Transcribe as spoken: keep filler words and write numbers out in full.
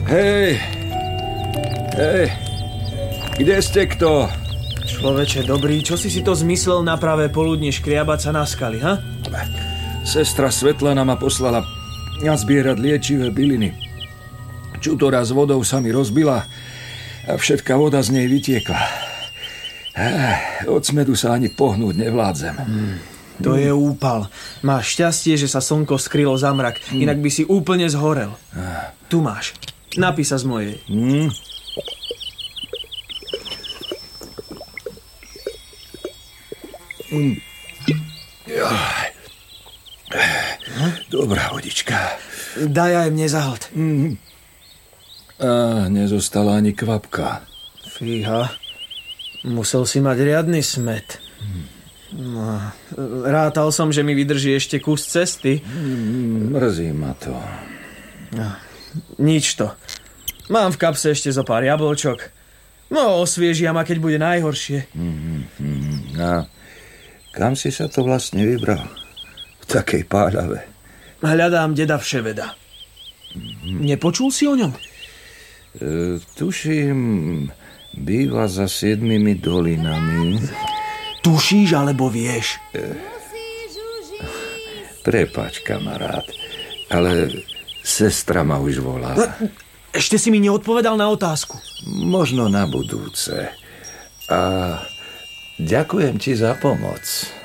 Hej, hej, kde ste kto? Človeče dobrý, čo si si to zmyslel na pravé poludne škriabať sa na skaly, ha? Sestra Svetlana ma poslala nazbierať liečivé byliny. Čutora s vodou sa mi rozbila a všetká voda z nej vytiekla. Od smedu sa ani pohnúť nevládzem. Hmm, to je úpal. Máš šťastie, že sa slnko skrylo za mrak, hmm. inak by si úplne zhorel. Tu máš. Napí sa z mojej. Hmm. Mm. Dobrá vodička. Daj aj mne zahod. Mm. A nezostala ani kvapka. Fíha, musel si mať riadny smet. No, rátal som, že mi vydrží ešte kus cesty. Mm, mrzí ma to. No, nič to. Mám v kapse ešte zo pár jablčok. No, osviežia ma, keď bude najhoršie. Mm, mm, a kam si sa to vlastne vybral? V takej páľave. Hľadám deda Vševeda. Nepočul si o ňom? E, tuším, býva za siedmimi dolinami. Tušíš, alebo vieš? E, prepáč, kamarát, ale sestra ma už volá. Ešte si mi neodpovedal na otázku. Možno na budúce. A ďakujem ti za pomoc.